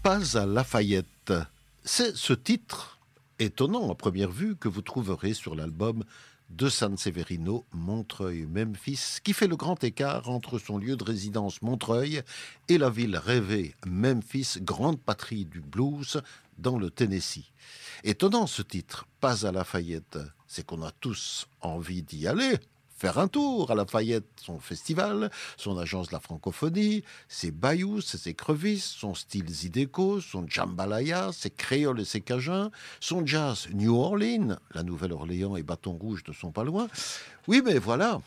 Pas à Lafayette. C'est ce titre, étonnant à première vue, que vous trouverez sur l'album de San Severino, Montreuil-Memphis, qui fait le grand écart entre son lieu de résidence Montreuil et la ville rêvée Memphis, grande patrie du blues, dans le Tennessee. Étonnant ce titre, Pas à Lafayette, c'est qu'on a tous envie d'y aller, faire un tour à Lafayette, son festival, son agence de la francophonie, ses bayous, ses écrevisses, son style zydeco, son jambalaya, ses créoles et ses cajuns, son jazz New Orleans, la Nouvelle-Orléans et Bâton Rouge ne sont pas loin. Oui, mais voilà,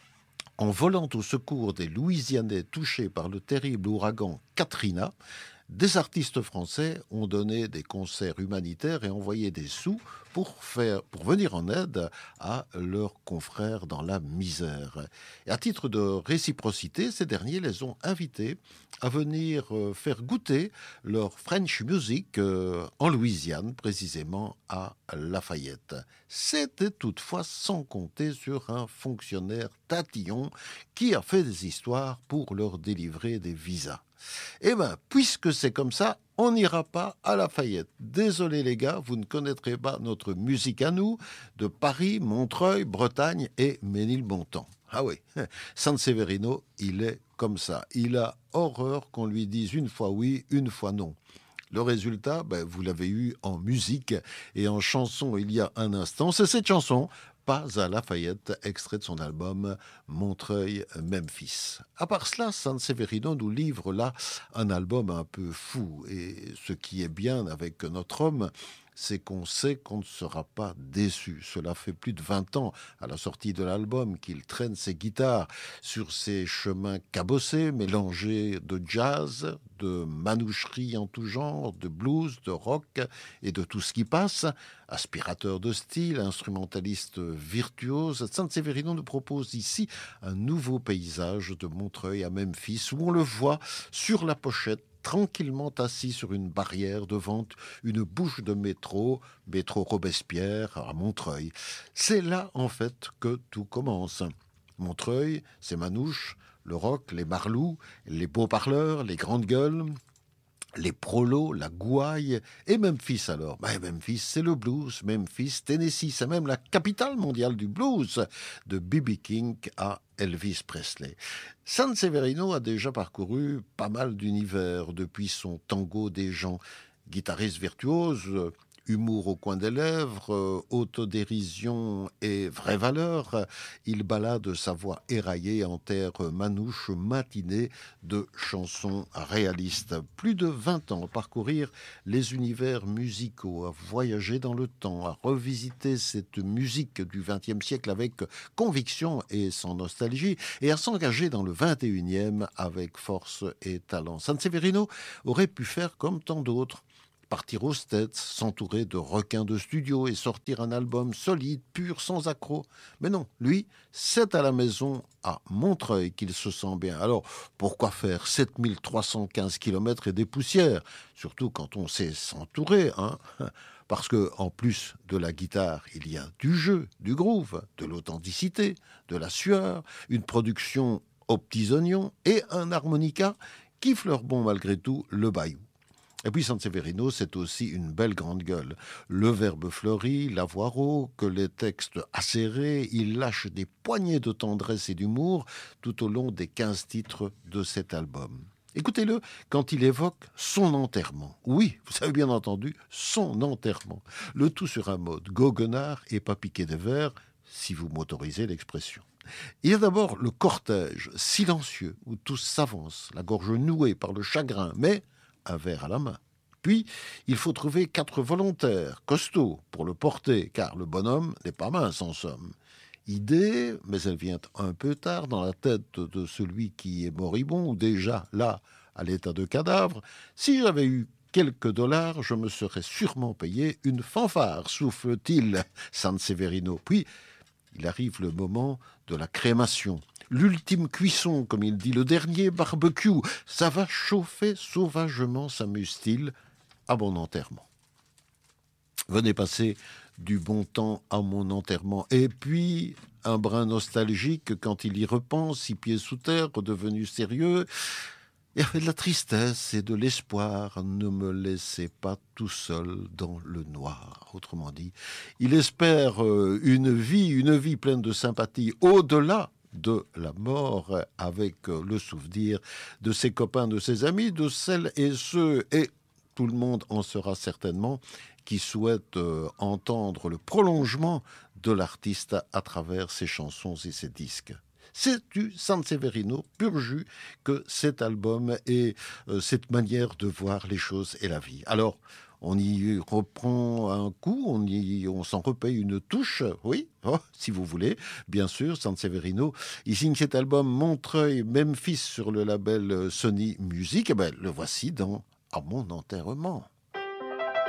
en volant au secours des Louisianais touchés par le terrible ouragan Katrina, des artistes français ont donné des concerts humanitaires et envoyé des sous pour venir en aide à leurs confrères dans la misère. Et à titre de réciprocité, ces derniers les ont invités à venir faire goûter leur French music en Louisiane, précisément à Lafayette. C'était toutefois sans compter sur un fonctionnaire tatillon qui a fait des histoires pour leur délivrer des visas. Eh bien, puisque c'est comme ça, on n'ira pas à Lafayette. Désolé les gars, vous ne connaîtrez pas notre musique à nous de Paris, Montreuil, Bretagne et Ménilmontant. Ah oui, San Severino, il est comme ça. Il a horreur qu'on lui dise une fois oui, une fois non. Le résultat, vous l'avez eu en musique et en chanson il y a un instant. C'est cette chanson, Pas à Lafayette, extrait de son album Montreuil-Memphis. À part cela, San Severino nous livre là un album un peu fou. Et ce qui est bien avec notre homme, c'est qu'on sait qu'on ne sera pas déçu. Cela fait plus de 20 ans, à la sortie de l'album, qu'il traîne ses guitares sur ces chemins cabossés, mélangés de jazz, de manoucherie en tout genre, de blues, de rock et de tout ce qui passe. Aspirateur de style, instrumentaliste virtuose, San Severino nous propose ici un nouveau paysage de Montreuil à Memphis, où on le voit sur la pochette, tranquillement assis sur une barrière devant une bouche de métro Robespierre à Montreuil. C'est là, en fait, que tout commence. Montreuil, c'est Manouche, le rock, les marlous, les beaux parleurs, les grandes gueules, les prolos, la gouaille, et Memphis alors. Memphis, c'est le blues. Memphis, Tennessee, c'est même la capitale mondiale du blues, de B.B. King à Elvis Presley. San Severino a déjà parcouru pas mal d'univers depuis son tango des gens. Guitariste virtuose, humour au coin des lèvres, autodérision et vraie valeur, il balade sa voix éraillée en terre manouche matinée de chansons réalistes. Plus de 20 ans à parcourir les univers musicaux, à voyager dans le temps, à revisiter cette musique du XXe siècle avec conviction et sans nostalgie, et à s'engager dans le XXIe avec force et talent. San Severino aurait pu faire comme tant d'autres, partir aux States, s'entourer de requins de studio et sortir un album solide, pur, sans accroc. Mais non, lui, c'est à la maison, à Montreuil, qu'il se sent bien. Alors, pourquoi faire 7315 km et des poussières? Surtout quand on sait s'entourer, hein? Parce que, en plus de la guitare, il y a du jeu, du groove, de l'authenticité, de la sueur, une production aux petits oignons et un harmonica qui fleure bon malgré tout le bayou. Et puis San Severino, c'est aussi une belle grande gueule. Le verbe fleuri, la voix rauque, les textes acérés, il lâche des poignées de tendresse et d'humour tout au long des 15 titres de cet album. Écoutez-le quand il évoque son enterrement. Oui, vous avez bien entendu, son enterrement. Le tout sur un mode goguenard et pas piqué des vers, si vous m'autorisez l'expression. Il y a d'abord le cortège silencieux où tous s'avancent, la gorge nouée par le chagrin, mais un verre à la main. Puis, il faut trouver 4 volontaires, costauds, pour le porter, car le bonhomme n'est pas mince en somme. Idée, mais elle vient un peu tard dans la tête de celui qui est moribond, ou déjà là, à l'état de cadavre. Si j'avais eu quelques dollars, je me serais sûrement payé une fanfare, souffle-t-il, San Severino. Puis, il arrive le moment de la crémation. L'ultime cuisson, comme il dit, le dernier barbecue. Ça va chauffer sauvagement, s'amuse-t-il, à mon enterrement. Venez passer du bon temps à mon enterrement. Et puis, un brin nostalgique quand il y repense, 6 pieds sous terre, redevenu sérieux. Il y avait de la tristesse et de l'espoir. Ne me laissez pas tout seul dans le noir. Autrement dit, il espère une vie pleine de sympathie au-delà de la mort, avec le souvenir de ses copains, de ses amis, de celles et ceux, et tout le monde en sera certainement, qui souhaitent entendre le prolongement de l'artiste à travers ses chansons et ses disques. C'est du Sanseverino pur jus que cet album et cette manière de voir les choses et la vie. Alors, on y reprend un coup, on s'en repaye une touche, oui, oh, si vous voulez, bien sûr, Sanseverino. Il signe cet album Montreuil-Memphis sur le label Sony Music. Eh ben, le voici dans À mon enterrement.